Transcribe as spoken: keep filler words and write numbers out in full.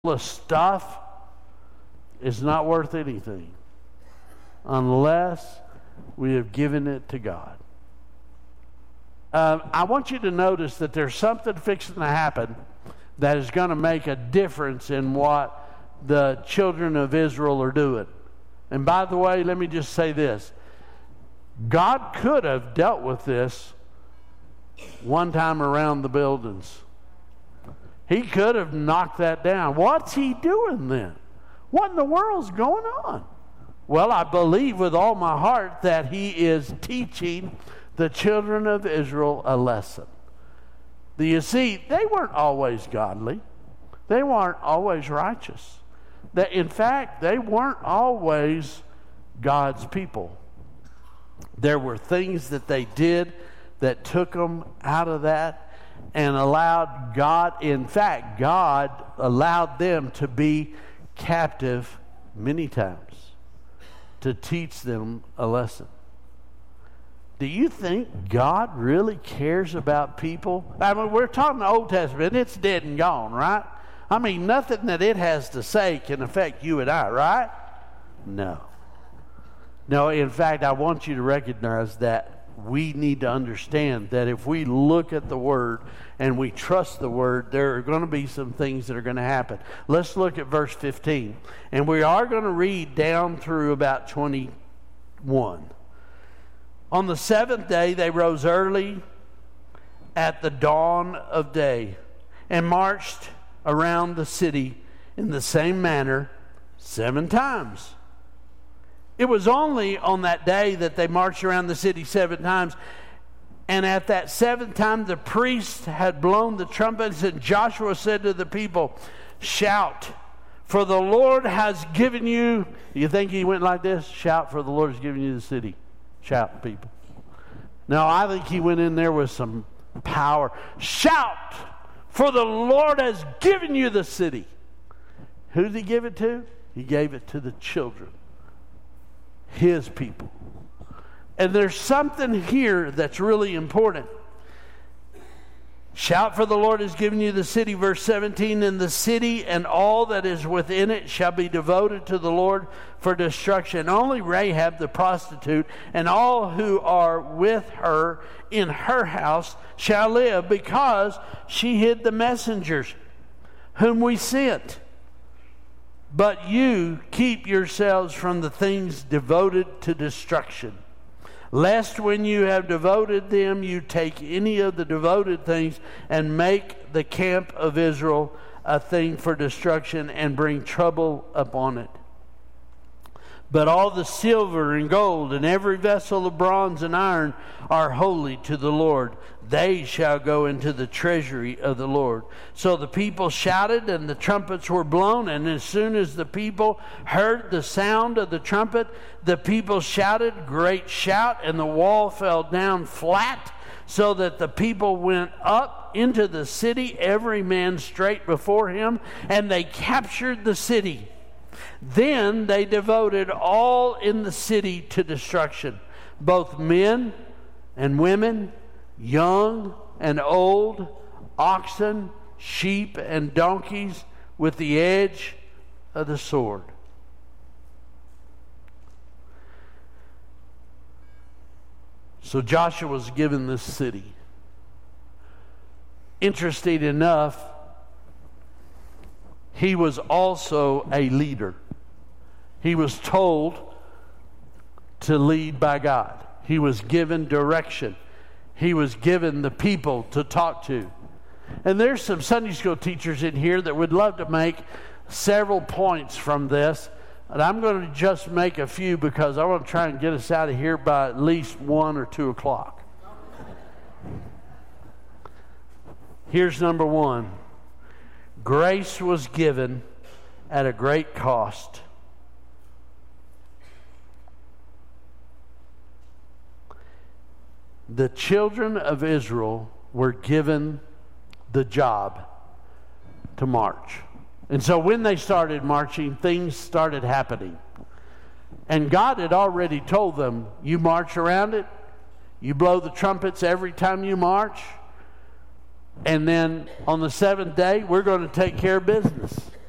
of stuff is not worth anything unless we have given it to God. Uh, I want you to notice that there's something fixing to happen that is going to make a difference in what the children of Israel are doing. And by the way, let me just say this. God could have dealt with this one time around the buildings. He could have knocked that down. What's he doing then? What in the world's going on? Well, I believe with all my heart that he is teaching the children of Israel a lesson. Do you see, they weren't always godly. They weren't always righteous. That, in fact, they weren't always God's people. There were things that they did that took them out of that and allowed God, in fact, God allowed them to be captive many times to teach them a lesson. Do you think God really cares about people? I mean, we're talking the Old Testament. It's dead and gone, right? I mean, nothing that it has to say can affect you and I, right? No. No, in fact, I want you to recognize that we need to understand that if we look at the Word and we trust the Word, there are going to be some things that are going to happen. Let's look at verse fifteen. And we are going to read down through about twenty-one. On the seventh day they rose early at the dawn of day and marched around the city in the same manner seven times. It was only on that day that they marched around the city seven times. And at that seventh time the priest had blown the trumpets, and Joshua said to the people, "Shout, for the Lord has given you..." You think he went like this? "Shout, for the Lord has given you the city." Shout, people. No, I think he went in there with some power. "Shout, for the Lord has given you the city." Who did he give it to? He gave it to the children, his people. And there's something here that's really important. "Shout, for the Lord has given you the city." Verse seventeen, "And the city and all that is within it shall be devoted to the Lord for destruction. Only Rahab the prostitute and all who are with her in her house shall live, because she hid the messengers whom we sent. But you keep yourselves from the things devoted to destruction, lest when you have devoted them, you take any of the devoted things and make the camp of Israel a thing for destruction and bring trouble upon it. But all the silver and gold and every vessel of bronze and iron are holy to the Lord. They shall go into the treasury of the Lord." So the people shouted, and the trumpets were blown. And as soon as the people heard the sound of the trumpet, the people shouted, great shout, and the wall fell down flat, so that the people went up into the city, every man straight before him, and they captured the city. Then they devoted all in the city to destruction, both men and women, young and old, oxen, sheep, and donkeys, with the edge of the sword. So Joshua was given this city. Interesting enough, he was also a leader. He was told to lead by God. He was given direction. He was given the people to talk to. And there's some Sunday school teachers in here that would love to make several points from this. And I'm going to just make a few because I want to try and get us out of here by at least one or two o'clock. Here's number one. Grace was given at a great cost. The children of Israel were given the job to march. And so when they started marching, things started happening. And God had already told them, you march around it, you blow the trumpets every time you march, and then on the seventh day, we're going to take care of business.